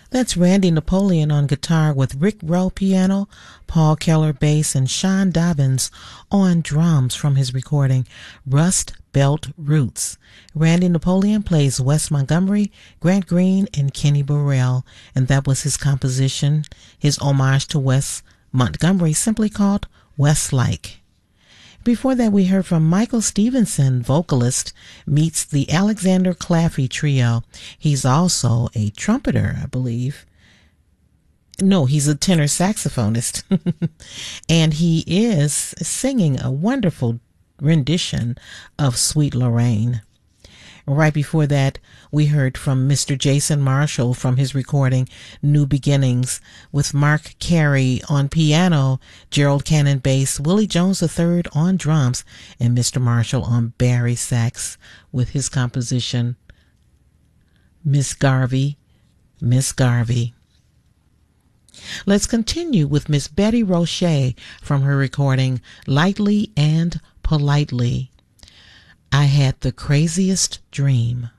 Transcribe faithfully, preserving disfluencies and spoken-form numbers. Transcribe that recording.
That's Randy Napoleon on guitar with Rick Rowe piano, Paul Keller bass, and Sean Dobbins on drums from his recording Rust Belt Roots. Randy Napoleon plays Wes Montgomery, Grant Green, and Kenny Burrell, and that was his composition, his homage to Wes Montgomery, simply called Westlake. Before that, we heard from Michael Stevenson, vocalist, meets the Alexander Claffey Trio. He's also a trumpeter, I believe. No, he's a tenor saxophonist. And he is singing a wonderful rendition of Sweet Lorraine. Right before that, we heard from Mister Jason Marshall from his recording New Beginnings with Mark Carey on piano, Gerald Cannon bass, Willie Jones the third on drums, and Mister Marshall on bari sax with his composition Miss Garvey, Miss Garvey. Let's continue with Miss Betty Roche from her recording Lightly and Politely. I had the craziest dream.